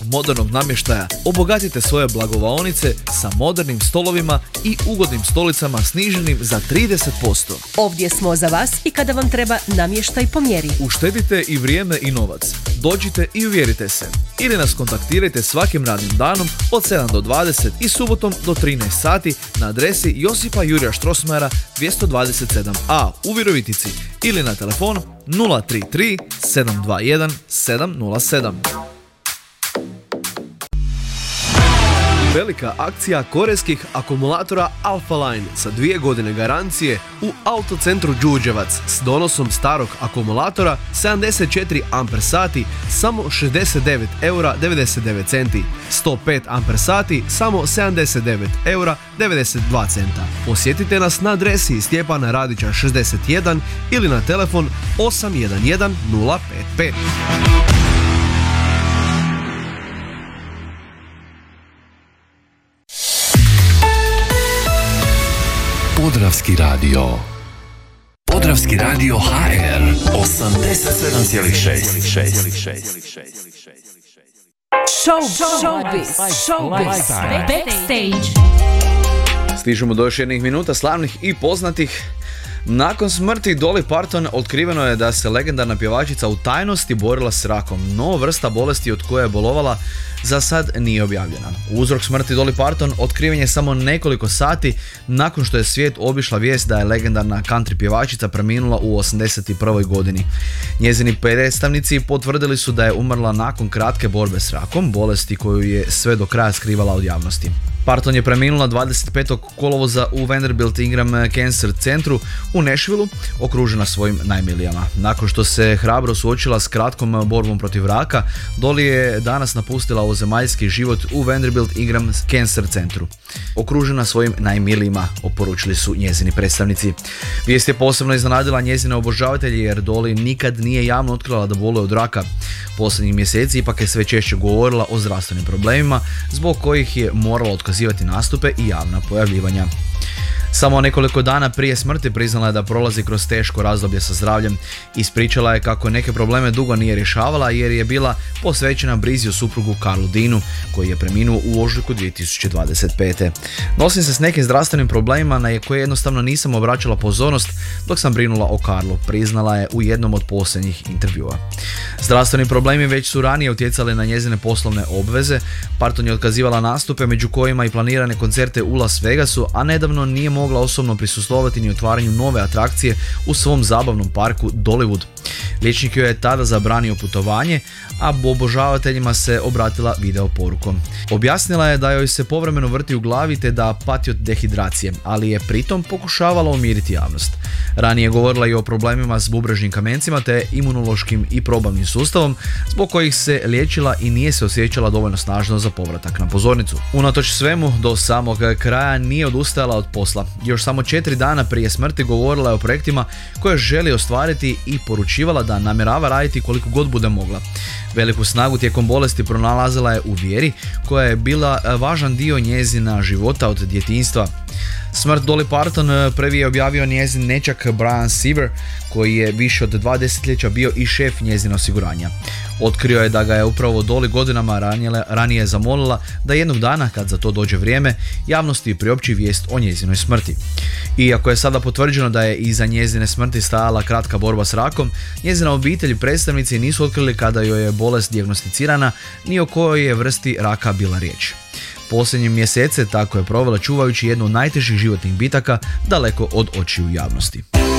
modernog namještaja. Obogatite svoje blagovaonice sa modernim stolovima i ugodnim stolicama sniženim za 30%. Ovdje smo za vas i kada vam treba namještaj po mjeri. Uštedite i vrijeme i novac. Dođite i uvjerite se. Ili nas kontaktirajte svakim radnim danom od 7 do 20 i subotom do 13 sati na adresi Josipa Jurja Strossmayera 227a u Virovitici ili na telefon 033 721 707. Velika akcija korejskih akumulatora Alphaline sa 2 godine garancije u autocentru Đurđevac s donosom starog akumulatora 74 ampersati samo 69,99 eura, 105 ampersati samo 79,92 eura. Posjetite nas na adresi Stjepana Radića 61 ili na telefon 811 055. Podravski radio. Podravski radio HR 87,6. Showbiz. Backstage. Stižemo do još jednih minuta slavnih i poznatih. Nakon smrti Dolly Parton otkriveno je da se legendarna pjevačica u tajnosti borila s rakom, no vrsta bolesti od koje je bolovala za sad nije objavljena. Uzrok smrti Dolly Parton otkriven je samo nekoliko sati nakon što je svijet obišla vijest da je legendarna country pjevačica preminula u 81. godini. Njezini predstavnici potvrdili su da je umrla nakon kratke borbe s rakom, bolesti koju je sve do kraja skrivala od javnosti. Parton je preminula 25. kolovoza u Vanderbilt Ingram Cancer centru u Nashvilleu, okružena svojim najmilijama. Nakon što se hrabro suočila s kratkom borbom protiv raka, Dolly je danas napustila ovozemaljski život u Vanderbilt Ingram Cancer centru. Okružena svojim najmilijima, oporučili su njezini predstavnici. Vijest je posebno iznenadila njezine obožavatelje jer Dolly nikad nije javno otkrila da boluje od raka. Posljednjih mjeseci ipak je sve češće govorila o zdravstvenim problemima zbog kojih je morala otkazivati nastupe i javna pojavljivanja. Samo nekoliko dana prije smrti priznala je da prolazi kroz teško razdoblje sa zdravljem. Ispričala je kako neke probleme dugo nije rješavala jer je bila posvećena brizi o suprugu Karlu Deanu koji je preminuo u ožujku 2025. Nosim se s nekim zdravstvenim problemima na koje jednostavno nisam obraćala pozornost dok sam brinula o Karlu, priznala je u jednom od posljednjih intervjua. Zdravstveni problemi već su ranije utjecali na njezine poslovne obveze. Parton je otkazivala nastupe među kojima i planirane koncerte u Las Vegasu, a nedavno nije mogla osobno prisustvovati ni otvaranju nove atrakcije u svom zabavnom parku Dollywood. Liječnik joj je tada zabranio putovanje, a obožavateljima se obratila video porukom. Objasnila je da joj se povremeno vrti u glavi te da pati od dehidracije, ali je pritom pokušavala umiriti javnost. Ranije je govorila i o problemima s bubrežnim kamencima te imunološkim i probavnim sustavom, zbog kojih se liječila i nije se osjećala dovoljno snažno za povratak na pozornicu. Unatoč svemu, do samog kraja nije odustajala od posla. Još samo 4 dana prije smrti govorila je o projektima koje želi ostvariti i poručivala da namjerava raditi koliko god bude mogla. Veliku snagu tijekom bolesti pronalazila je u vjeri koja je bila važan dio njezina života od djetinjstva. Smrt Dolly Parton prvi je objavio njezin nećak Brian Seaver koji je više od 2 desetljeća bio i šef njezina osiguranja. Otkrio je da ga je upravo Dolly godinama ranije zamolila da jednog dana, kad za to dođe vrijeme, javnosti priopći vijest o njezinoj smrti. Iako je sada potvrđeno da je iza njezine smrti stajala kratka borba s rakom, njezina obitelj i predstavnici nisu otkrili kada joj je bolest dijagnosticirana ni o kojoj je vrsti raka bila riječ. Posljednje mjesece tako je provela čuvajući jednu od najtežih životnih bitaka daleko od očiju javnosti.